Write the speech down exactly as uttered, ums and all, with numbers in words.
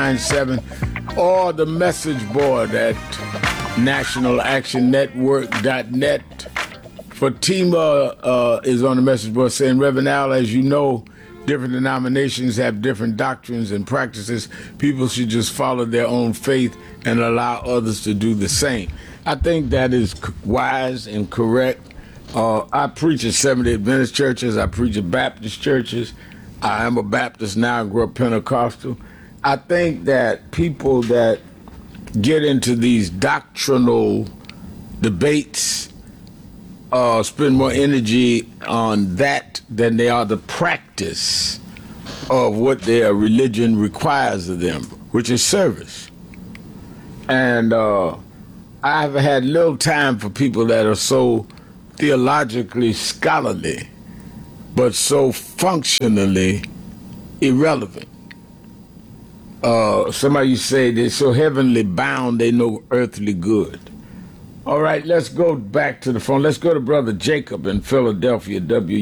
nine seven, or the message board at national action network dot net. Fatima uh, is on the message board saying, Reverend Al, as you know, different denominations have different doctrines and practices. People should just follow their own faith and allow others to do the same. I think that is wise and correct. Uh, I preach at Seventh-day Adventist churches. I preach at Baptist churches. I am a Baptist now. I grew up Pentecostal. I think that people that get into these doctrinal debates uh, spend more energy on that than they are the practice of what their religion requires of them, which is service. And uh, I've had little time for people that are so theologically scholarly, but so functionally irrelevant. Uh, somebody say they're so heavenly bound they know earthly good. All right, let's go back to the phone. Let's go to Brother Jacob in Philadelphia, W